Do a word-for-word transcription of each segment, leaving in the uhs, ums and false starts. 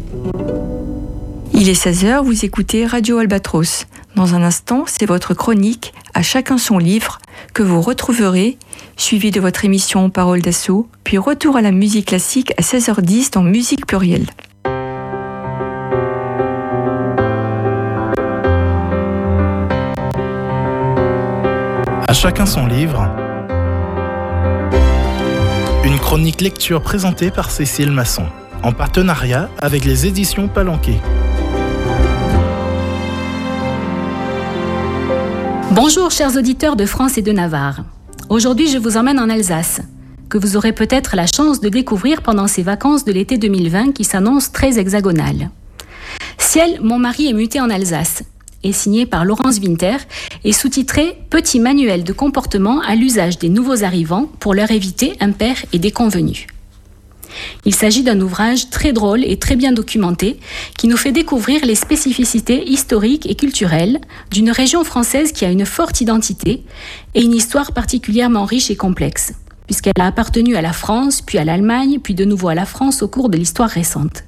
Il est seize heures, vous écoutez Radio Albatros. Dans un instant, c'est votre chronique « À chacun son livre » que vous retrouverez, suivi de votre émission Parole d'assaut, puis retour à la musique classique à seize heures dix dans Musique plurielle. À chacun son livre. Une chronique lecture présentée par Cécile Masson, en partenariat avec les éditions Palanquet. Bonjour chers auditeurs de France et de Navarre. Aujourd'hui je vous emmène en Alsace, que vous aurez peut-être la chance de découvrir pendant ces vacances de l'été deux mille vingt qui s'annoncent très hexagonales. Ciel, mon mari est muté en Alsace, est signé par Laurence Winter et sous-titré « Petit manuel de comportement à l'usage des nouveaux arrivants pour leur éviter impairs et déconvenus ». Il s'agit d'un ouvrage très drôle et très bien documenté qui nous fait découvrir les spécificités historiques et culturelles d'une région française qui a une forte identité et une histoire particulièrement riche et complexe, puisqu'elle a appartenu à la France, puis à l'Allemagne, puis de nouveau à la France au cours de l'histoire récente.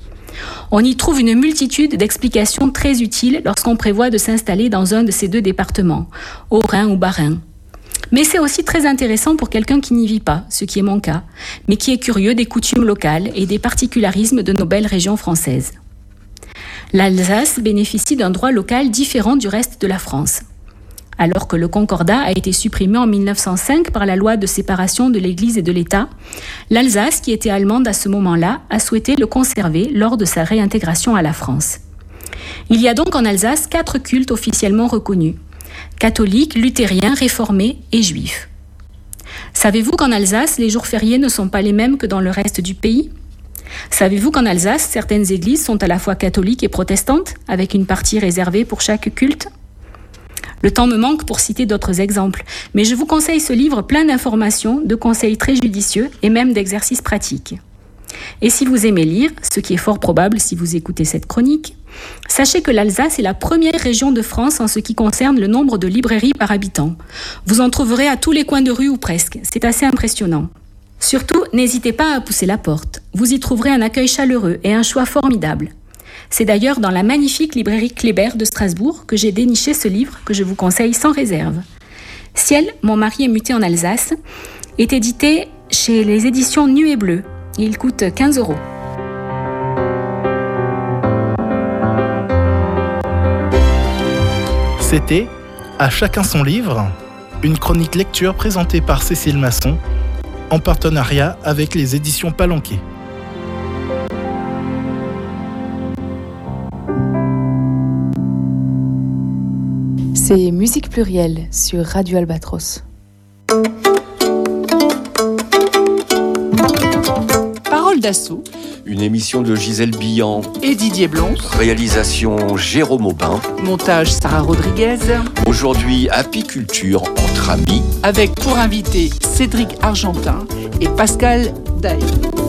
On y trouve une multitude d'explications très utiles lorsqu'on prévoit de s'installer dans un de ces deux départements, Haut-Rhin ou Bas-Rhin. Mais c'est aussi très intéressant pour quelqu'un qui n'y vit pas, ce qui est mon cas, mais qui est curieux des coutumes locales et des particularismes de nos belles régions françaises. L'Alsace bénéficie d'un droit local différent du reste de la France. Alors que le Concordat a été supprimé en mille neuf cent cinq par la loi de séparation de l'Église et de l'État, l'Alsace, qui était allemande à ce moment-là, a souhaité le conserver lors de sa réintégration à la France. Il y a donc en Alsace quatre cultes officiellement reconnus: catholiques, luthériens, réformés et juifs. Savez-vous qu'en Alsace, les jours fériés ne sont pas les mêmes que dans le reste du pays ? Savez-vous qu'en Alsace, certaines églises sont à la fois catholiques et protestantes, avec une partie réservée pour chaque culte ? Le temps me manque pour citer d'autres exemples, mais je vous conseille ce livre plein d'informations, de conseils très judicieux et même d'exercices pratiques. Et si vous aimez lire, ce qui est fort probable si vous écoutez cette chronique, sachez que l'Alsace est la première région de France en ce qui concerne le nombre de librairies par habitant. Vous en trouverez à tous les coins de rue ou presque, c'est assez impressionnant. Surtout, n'hésitez pas à pousser la porte. Vous y trouverez un accueil chaleureux et un choix formidable. C'est d'ailleurs dans la magnifique librairie Kléber de Strasbourg que j'ai déniché ce livre que je vous conseille sans réserve. Ciel, mon mari est muté en Alsace, est édité chez les éditions Nuée Bleue. Il coûte quinze euros. C'était À chacun son livre, une chronique lecture présentée par Cécile Masson, en partenariat avec les éditions Palanquet. C'est Musique plurielle sur Radio Albatros. Parole d'assaut. Une émission de Gisèle Billan Et Didier Blonc. Réalisation Jérôme Aubin. Montage Sarah Rodriguez. Aujourd'hui, apiculture entre amis. Avec pour invité Cédric Argentin et Pascal Daé.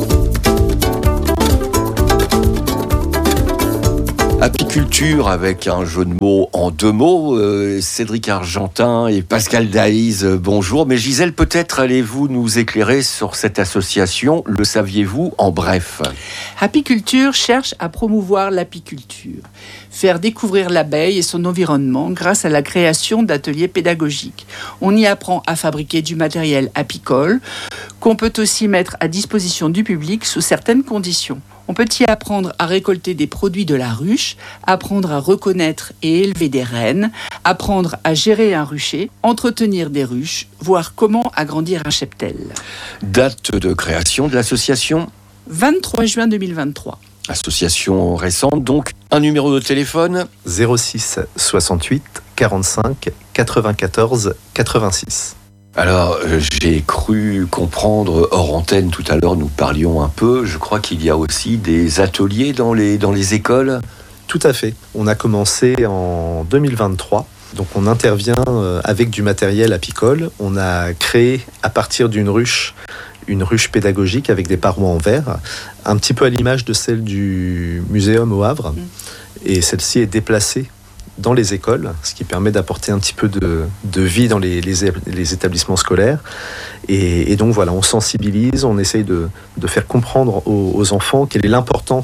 Apiculture avec un jeu de mots en deux mots. Euh, Cédric Argentin et Pascal Daïs, euh, bonjour. Mais Gisèle, peut-être allez-vous nous éclairer sur cette association, le saviez-vous en bref ? Apiculture cherche à promouvoir l'apiculture, faire découvrir l'abeille et son environnement grâce à la création d'ateliers pédagogiques. On y apprend à fabriquer du matériel apicole qu'on peut aussi mettre à disposition du public sous certaines conditions. On peut y apprendre à récolter des produits de la ruche, apprendre à reconnaître et élever des rennes, apprendre à gérer un rucher, entretenir des ruches, voir comment agrandir un cheptel. Date de création de l'association ? vingt-trois juin deux mille vingt-trois. Association récente, donc un numéro de téléphone ? zéro six soixante-huit quarante-cinq quatre-vingt-quatorze quatre-vingt-six. Alors, euh, j'ai cru comprendre, hors antenne, tout à l'heure, nous parlions un peu, je crois qu'il y a aussi des ateliers dans les, dans les écoles ? Tout à fait. On a commencé en deux mille vingt-trois. Donc on intervient avec du matériel apicole. On a créé à partir d'une ruche, une ruche pédagogique avec des parois en verre, un petit peu à l'image de celle du muséum au Havre. Et celle-ci est déplacée dans les écoles, ce qui permet d'apporter un petit peu de, de vie dans les, les, les établissements scolaires. Et, et donc voilà, on sensibilise, on essaye de, de faire comprendre aux, aux enfants quelle est l'importance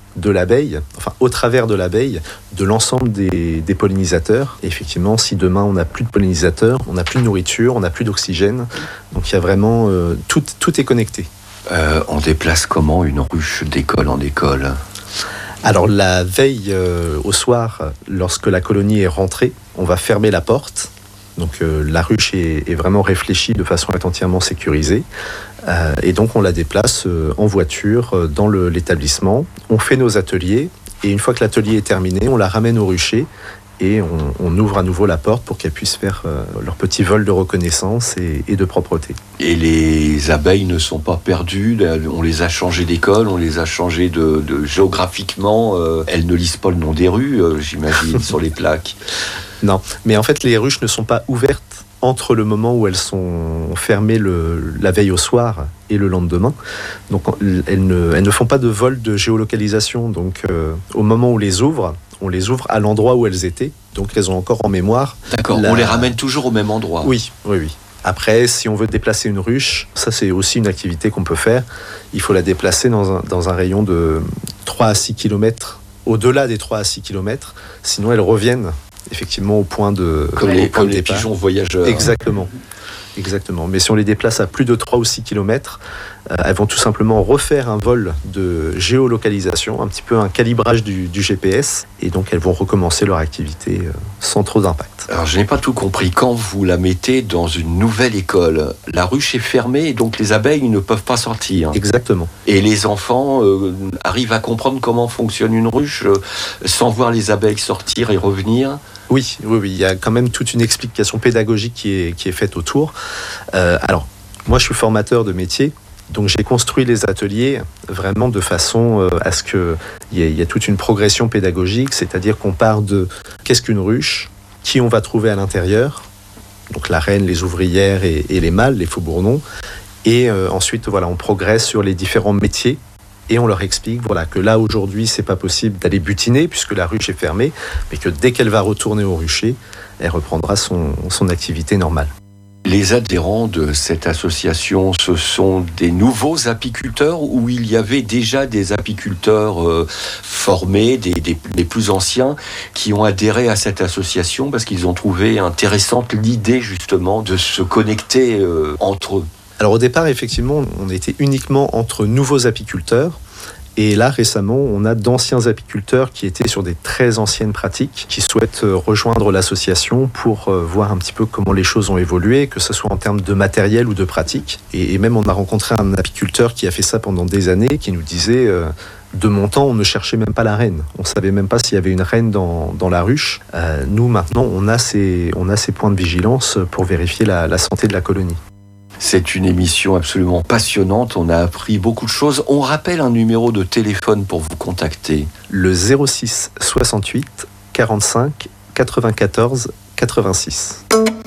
de l'abeille, enfin au travers de l'abeille, de l'ensemble des, des pollinisateurs. Et effectivement, si demain on n'a plus de pollinisateurs, on n'a plus de nourriture, on n'a plus d'oxygène, donc il y a vraiment euh, tout, tout est connecté. Euh, on déplace comment une ruche d'école en école ? Alors la veille euh, au soir, lorsque la colonie est rentrée, on va fermer la porte. Donc euh, la ruche est, est vraiment réfléchie de façon à être entièrement sécurisée. Euh, et donc on la déplace euh, en voiture euh, dans le, l'établissement. On fait nos ateliers et une fois que l'atelier est terminé, on la ramène au rucher et on, on ouvre à nouveau la porte pour qu'elles puissent faire euh, leur petit vol de reconnaissance et, et de propreté. Et les abeilles ne sont pas perdues, on les a changées d'école, on les a changées de, de géographiquement, euh, elles ne lisent pas le nom des rues, euh, j'imagine, sur les plaques. Non, mais en fait les ruches ne sont pas ouvertes entre le moment où elles sont fermées le, la veille au soir et le lendemain. Donc elles ne, elles ne font pas de vol de géolocalisation. Donc euh, au moment où on les ouvre, on les ouvre à l'endroit où elles étaient. Donc elles ont encore en mémoire. D'accord, la... on les ramène toujours au même endroit. Oui, oui, oui. Après, si on veut déplacer une ruche, ça c'est aussi une activité qu'on peut faire. Il faut la déplacer dans un, dans un rayon de trois à six kilomètres, au-delà des trois à six kilomètres. Sinon elles reviennent effectivement au point de comme les, comme les pigeons voyageurs. Exactement. Exactement. Mais si on les déplace à plus de trois ou six kilomètres, euh, elles vont tout simplement refaire un vol de géolocalisation, un petit peu un calibrage du, du G P S, et donc elles vont recommencer leur activité euh, sans trop d'impact. Alors je n'ai pas tout compris. Quand vous la mettez dans une nouvelle école, la ruche est fermée et donc les abeilles ne peuvent pas sortir. Exactement. Et les enfants euh, arrivent à comprendre comment fonctionne une ruche euh, sans voir les abeilles sortir et revenir. Oui, oui, oui, il y a quand même toute une explication pédagogique qui est, qui est faite autour. Euh, alors, moi je suis formateur de métier, donc j'ai construit les ateliers vraiment de façon euh, à ce qu'il y, y ait toute une progression pédagogique, c'est-à-dire qu'on part de qu'est-ce qu'une ruche, qui on va trouver à l'intérieur, donc la reine, les ouvrières et, et les mâles, les faux-bourdons, et euh, ensuite voilà, on progresse sur les différents métiers. Et on leur explique voilà, que là, aujourd'hui, c'est pas possible d'aller butiner puisque la ruche est fermée, mais que dès qu'elle va retourner au rucher, elle reprendra son, son activité normale. Les adhérents de cette association, ce sont des nouveaux apiculteurs ou il y avait déjà des apiculteurs euh, formés, des, des, des plus anciens, qui ont adhéré à cette association parce qu'ils ont trouvé intéressante l'idée justement de se connecter euh, entre eux? Alors au départ, effectivement, on était uniquement entre nouveaux apiculteurs. Et là, récemment, on a d'anciens apiculteurs qui étaient sur des très anciennes pratiques, qui souhaitent rejoindre l'association pour voir un petit peu comment les choses ont évolué, que ce soit en termes de matériel ou de pratique. Et même, on a rencontré un apiculteur qui a fait ça pendant des années, qui nous disait... Euh, de mon temps, on ne cherchait même pas la reine. On ne savait même pas s'il y avait une reine dans, dans la ruche. Euh, nous, maintenant, on a, ces, on a ces points de vigilance pour vérifier la, la santé de la colonie. C'est une émission absolument passionnante, on a appris beaucoup de choses. On rappelle un numéro de téléphone pour vous contacter. Le zéro six soixante-huit quarante-cinq quatre-vingt-quatorze quatre-vingt-six.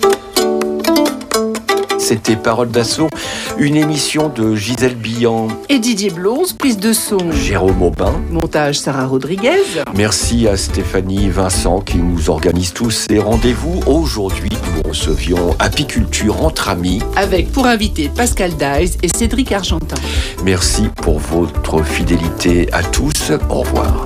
C'était Parole d'Assaut, une émission de Gisèle Billan et Didier Blonze, prise de son Jérôme Aubin, montage Sarah Rodriguez. Merci à Stéphanie Vincent qui nous organise tous ces rendez-vous. Aujourd'hui, nous recevions Apiculture entre amis avec pour invité Pascal Daïs et Cédric Argentin. Merci pour votre fidélité à tous. Au revoir.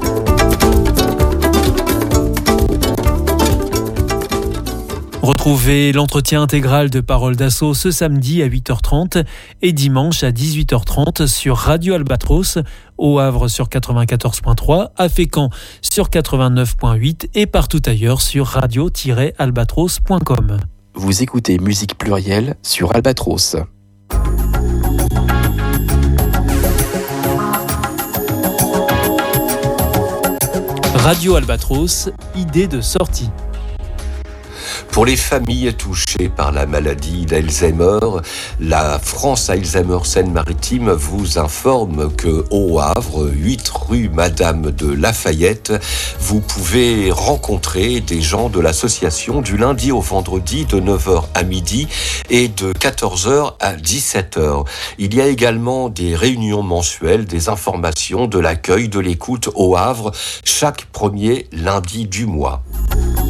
Retrouvez l'entretien intégral de Parole d'Assaut ce samedi à huit heures trente et dimanche à dix-huit heures trente sur Radio Albatros, au Havre sur quatre-vingt-quatorze virgule trois, à Fécamp sur quatre-vingt-neuf virgule huit et partout ailleurs sur radio tiret albatros point com. Vous écoutez Musique Plurielle sur Albatros. Radio Albatros, idée de sortie. Pour les familles touchées par la maladie d'Alzheimer, la France Alzheimer Seine-Maritime vous informe que au Havre, huit rue Madame de Lafayette, vous pouvez rencontrer des gens de l'association du lundi au vendredi de neuf heures à midi et de quatorze heures à dix-sept heures. Il y a également des réunions mensuelles, des informations, de l'accueil, de l'écoute au Havre chaque premier lundi du mois.